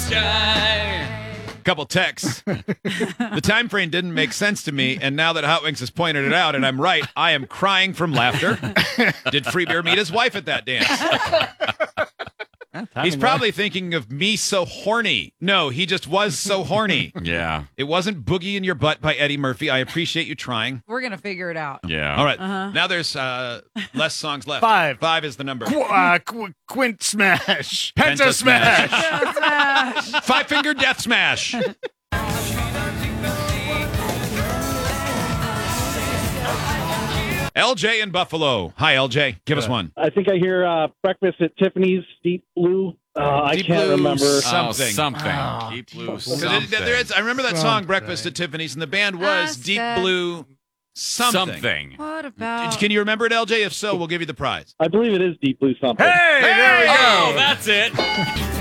sky. Couple texts. The time frame didn't make sense to me, and now that Hot Wings has pointed it out, and I'm right, I am crying from laughter. Did Free Beer meet his wife at that dance? He's probably thinking of Me So Horny. No, he just was so horny. Yeah. It wasn't Boogie in Your Butt by Eddie Murphy. I appreciate you trying. We're going to figure it out. Yeah. All right. Now there's less songs left. 5. 5 is the number. Quint Smash. Penta Penta Smash. Smash. Five Finger Death Smash. LJ in Buffalo. Hi, LJ. Give us one. I think I hear Breakfast at Tiffany's, Deep Blue. I Deep can't Blue remember. Something. Something. Oh. Deep Blue 'Cause something. there is, I remember that song, Breakfast at Tiffany's, and the band was Deep Blue something. Something. What about... Can you remember it, LJ? If so, we'll give you the prize. I believe it is Deep Blue something. Hey, there we go. Oh, that's it.